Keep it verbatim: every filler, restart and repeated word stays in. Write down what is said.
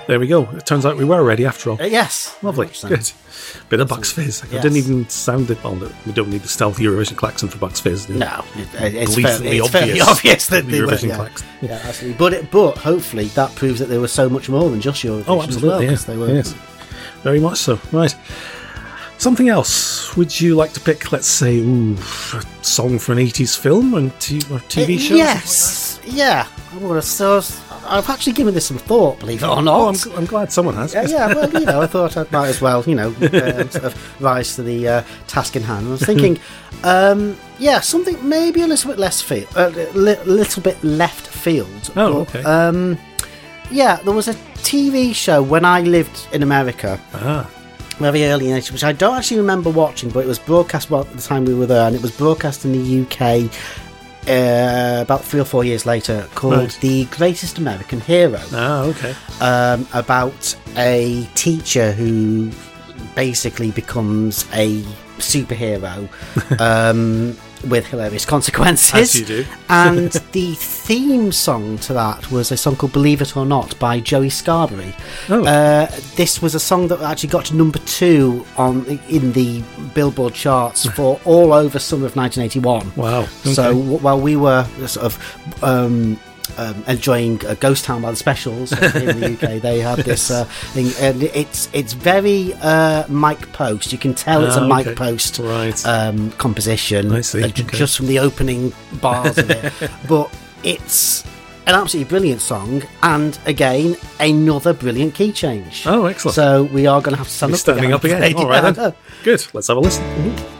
There we go. It turns out we were ready after all. Uh, yes. Lovely. So. Good. Bit of Bucks Fizz. Like, yes. I didn't even sound it. Well, we don't need the stealth Eurovision klaxon for Bucks Fizz. No, it, it's, fairly it's obvious, fairly obvious that they Eurovision were. Yeah, klaxon. yeah, absolutely. But it, but hopefully that proves that there was so much more than just Eurovision. Oh, absolutely. As well, yeah. they were. Yes. Very much so. Right. Something else. Would you like to pick, let's say, ooh, a song for an eighties film and t- or T V show? Uh, yes. Like yeah. I would have, so I've actually given this some thought, believe it or not. Oh, I'm, I'm glad someone has. Yeah, yeah, well, you know, I thought I might as well, you know, uh, sort of rise to the uh, task in hand. I was thinking, um, yeah, something maybe a little bit less field, a uh, li- little bit left field. Oh, but, okay. Um, yeah, there was a T V show when I lived in America. Ah. Very early in the eighties, which I don't actually remember watching, but it was broadcast well, at the time we were there, and it was broadcast in the U K uh, about three or four years later, called right. The Greatest American Hero. Ah, okay. Um, about a teacher who basically becomes a superhero um, with hilarious consequences. As you do. And the theme song to that was a song called Believe It or Not by Joey Scarberry. Oh. Uh, this was a song that actually got to number two on in the Billboard charts for all over summer of nineteen eighty-one. Wow. Okay. So w- while we were sort of um, um, enjoying uh, Ghost Town by the Specials here in the U K, they had this uh, thing, and it's it's very uh, Mike Post. You can tell it's ah, a Mike okay. Post right. um, composition. I see. Uh, j- okay. Just from the opening bars of it, but it's an absolutely brilliant song, and again another brilliant key change. Oh, excellent! So we are going to have to stand We're up standing again, up again. All right, then. Good. Let's have a listen. Mm-hmm.